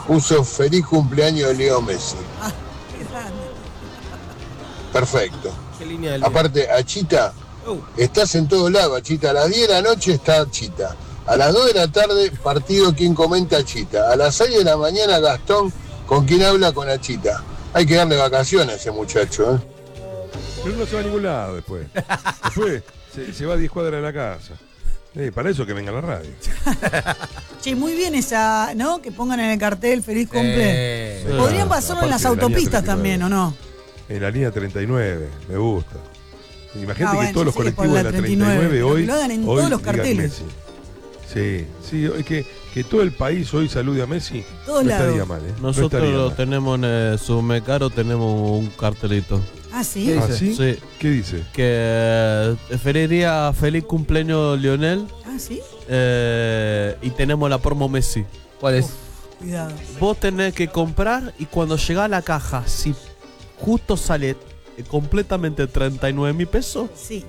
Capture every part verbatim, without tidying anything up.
puso feliz cumpleaños Leo Messi. Ah, qué grande. Perfecto. ¿Qué línea del día? Aparte, Achita, Uh, estás en todos lados, Achita. A las diez de la noche está Achita. A las dos de la tarde, partido quien comenta Achita. A las seis de la mañana, Gastón, con quien habla con Achita. Hay que darle vacaciones a ese muchacho, ¿eh? Pero no se va a ningún lado después. Después se, se va a diez cuadras de la casa. Eh, para eso que venga a la radio. Che, muy bien esa, ¿no? Que pongan en el cartel feliz cumple. Eh, Podrían pasarlo en las Aparte de la línea autopistas treinta y nueve. también, ¿o no? En la línea treinta y nueve, me gusta. Imagínate Ah, que bueno, todos los sí, por colectivos la de la treinta y treinta y nueve nueve, hoy, que lo hagan en hoy todos los digan carteles. Messi. Sí, sí, es que, que todo el país hoy salude a Messi. Todos no lados. estaría mal, ¿eh? No Nosotros estaría lo mal. tenemos en el Submecaro, tenemos un cartelito. Ah, sí. ¿Ah, sí? Sí. ¿Qué dice? Que eh, feliz día, feliz cumpleaños Lionel. Ah, sí. eh, y tenemos la promo Messi. ¿Cuál es? Cuidado. Vos tenés que comprar y cuando llega a la caja, si justo sale eh, completamente treinta y nueve mil pesos, Sí.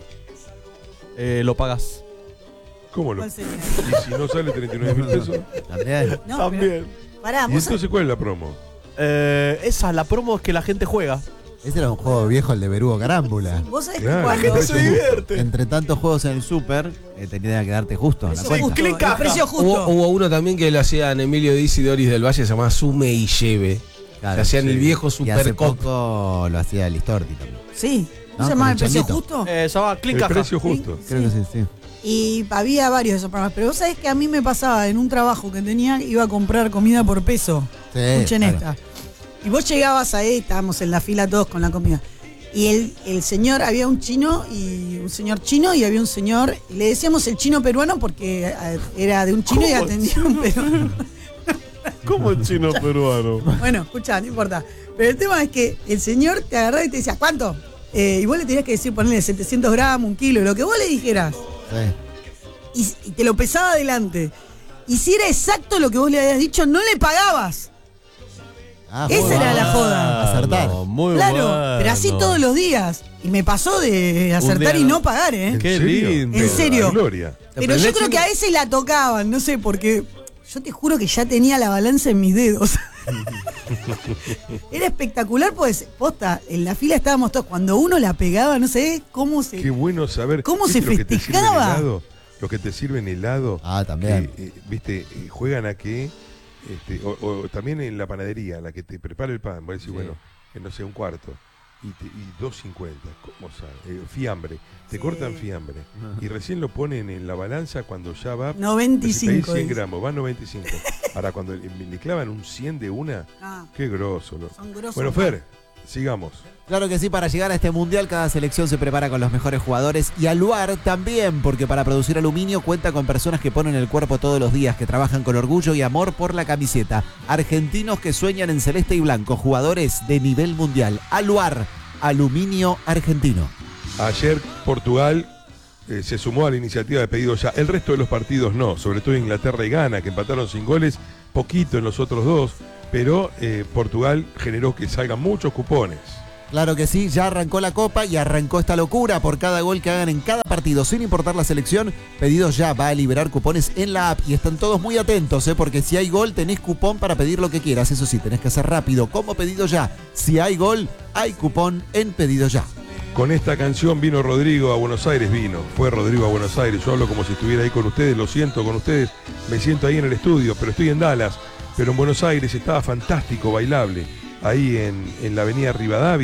eh, lo pagás. ¿Cómo lo? ¿Cuál sería? Y si no sale treinta y nueve mil pesos. También. No, También. pero- Pará, ¿Y vos entonces cuál es la promo? Eh, esa, la promo es que la gente juega. Ese era un juego viejo, el de Berugo Carámbula. Vos sabés Claro, que la cuando... gente se divierte. Entre tantos juegos en el Super, eh, tenía que darte justo en la Precio cuenta. justo, el precio justo. Hubo, hubo uno también que lo hacían Emilio Diz y Doris del Valle, se llamaba Sume y Lleve. Claro, Se hacían sí. el viejo Y hace Supercop. poco lo hacía Listorti también. Sí. ¿No No, se llamaba el con el precio changuito. justo? Eh, se llama Click El Caja. precio justo. Sí. Creo que sí, sí. Y había varios de esos programas. Pero vos sabés que a mí me pasaba en un trabajo que tenía, iba a comprar comida por peso. Sí, Escuchen claro. esta. Y vos llegabas ahí, estábamos en la fila todos con la comida. Y el, el señor, había un chino y un señor chino y había un señor, y le decíamos el chino peruano porque eh, era de un chino y atendía a un peruano. ¿Cómo el chino peruano? Bueno, escuchá, no importa. Pero el tema es que el señor te agarraba y te decía, ¿cuánto? Eh, y vos le tenías que decir, ponerle setecientos gramos, un kilo, lo que vos le dijeras. Sí. Y, y te lo pesaba adelante. Y si era exacto lo que vos le habías dicho, no le pagabas. Ah, Esa bueno. era la joda. Acertar. No, muy Claro, bueno. pero así todos los días. Y me pasó de acertar día y no. no pagar, ¿eh? ¿En Qué serio? lindo. En serio. La gloria. Pero yo creo que a veces la tocaban, no sé, porque yo te juro que ya tenía la balanza en mis dedos. Era espectacular, pues, posta, en la fila estábamos todos. Cuando uno la pegaba, no sé cómo se... Qué bueno saber. ¿Cómo ¿Viste se los que te sirven festejaba? helado? Los que te sirven helado. Ah, también. que, eh, viste, eh, juegan a que. Este, o, o también en la panadería, la que te prepara el pan. Voy a decir, Sí. bueno, que no sé, un cuarto. Y, te, y dos cincuenta. ¿Cómo sabe? Eh, fiambre. Te Sí. cortan fiambre. Y recién lo ponen en la balanza cuando ya va. noventa y si pedís cinco. cien dice. gramos, va noventa y cinco. Ahora, cuando le, le clavan un cien de una, Ah, qué grosso. lo- son grosos. Bueno, Fer, sigamos. Claro que sí, para llegar a este mundial cada selección se prepara con los mejores jugadores y Aluar también, porque para producir aluminio cuenta con personas que ponen el cuerpo todos los días, que trabajan con orgullo y amor por la camiseta. Argentinos que sueñan en celeste y blanco, jugadores de nivel mundial. Aluar, aluminio argentino. Ayer Portugal eh, se sumó a la iniciativa de pedido ya. El resto de los partidos no, sobre todo Inglaterra y Ghana, que empataron sin goles, poquito en los otros dos, pero eh, Portugal generó que salgan muchos cupones. Claro que sí, ya arrancó la Copa y arrancó esta locura por cada gol que hagan en cada partido, sin importar la selección. Pedidos Ya va a liberar cupones en la app y están todos muy atentos, ¿eh? Porque si hay gol tenés cupón para pedir lo que quieras. Eso sí, tenés que hacer rápido, como Pedido Ya. Si hay gol, hay cupón en Pedido Ya. Con esta canción vino Rodrigo a Buenos Aires, vino, fue Rodrigo a Buenos Aires. Yo hablo como si estuviera ahí con ustedes, lo siento con ustedes, me siento ahí en el estudio, pero estoy en Dallas. Pero en Buenos Aires estaba fantástico, bailable, ahí en, en la avenida Rivadavia.